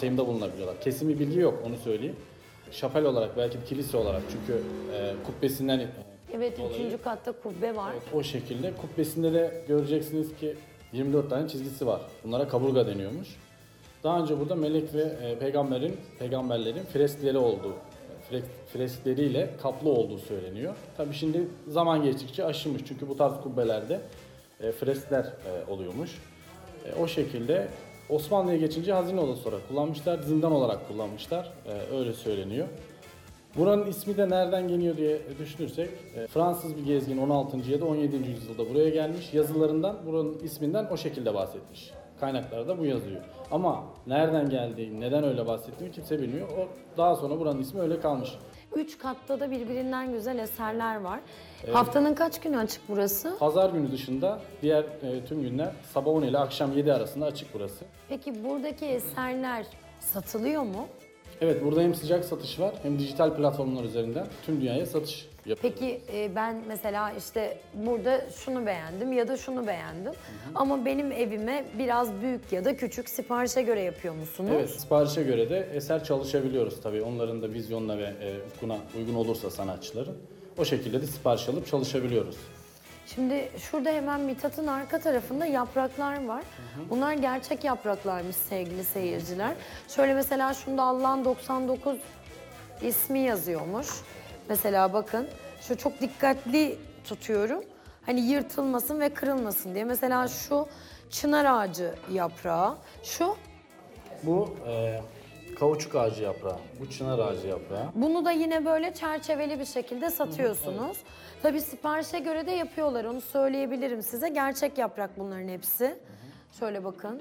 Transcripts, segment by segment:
varsayımda bulunabiliyorlar. Kesin bir bilgi yok, onu söyleyeyim. Şapel olarak, belki de kilise olarak, çünkü kubbesinden Evet, dolayı, 3. katta kubbe var. evet, o şekilde. Kubbesinde de göreceksiniz ki 24 tane çizgisi var. Bunlara kaburga deniyormuş. Daha önce burada melek ve peygamberlerin freskleri olduğu, freskleriyle kaplı olduğu söyleniyor. Tabii şimdi zaman geçtikçe aşılmış, çünkü bu tarz kubbelerde freskler oluyormuş. O şekilde Osmanlı'ya geçince hazine odası olarak kullanmışlar, zindan olarak kullanmışlar, öyle söyleniyor. Buranın ismi de nereden geliyor diye düşünürsek, Fransız bir gezgin 16. ya da 17. yüzyılda buraya gelmiş, yazılarından buranın isminden o şekilde bahsetmiş. Kaynaklarda bu yazıyor. Ama nereden geldiği, neden öyle bahsettiğini kimse bilmiyor. O daha sonra buranın ismi öyle kalmış. 3 katta da birbirinden güzel eserler var. Haftanın kaç günü açık burası? Pazar günü dışında diğer tüm günler sabah 10 ile akşam 7 arasında açık burası. Peki buradaki eserler satılıyor mu? Evet, burada hem sıcak satış var hem dijital platformlar üzerinden tüm dünyaya satış yapıyoruz. Peki ben mesela işte burada şunu beğendim ya da şunu beğendim. Ama benim evime biraz büyük ya da küçük, siparişe göre yapıyor musunuz? Evet, siparişe göre de eser çalışabiliyoruz tabii. Onların da vizyonuna ve ufkuna uygun olursa sanatçıların. O şekilde de sipariş alıp çalışabiliyoruz. Şimdi şurada hemen Mithat'ın arka tarafında yapraklar var. Bunlar gerçek yapraklarmış sevgili seyirciler. Şöyle mesela şunda Allah'ın 99 ismi yazıyormuş. Mesela bakın şu çok dikkatli tutuyorum. Hani yırtılmasın ve kırılmasın diye. Mesela şu çınar ağacı yaprağı. Şu Bu kauçuk ağacı yaprağı, bu çınar ağacı yaprağı. bunu da yine böyle çerçeveli bir şekilde satıyorsunuz. Tabii siparişe göre de yapıyorlar, onu söyleyebilirim size. Gerçek yaprak bunların hepsi. Şöyle bakın.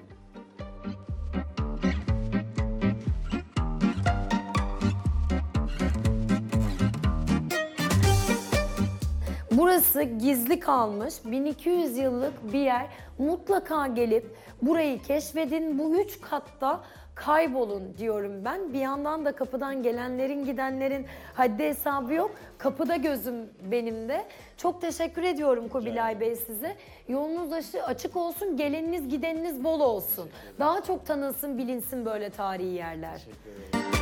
Burası gizli kalmış 1200 yıllık bir yer. Mutlaka gelip burayı keşfedin. Bu 3 katta kaybolun diyorum ben. Bir yandan da kapıdan gelenlerin gidenlerin haddi hesabı yok. Kapıda gözüm benim de. Çok teşekkür ediyorum Kubilay Bey size. Yolunuz açık olsun, geleniniz gideniniz bol olsun. Daha çok tanınsın, bilinsin böyle tarihi yerler. Teşekkür ederim.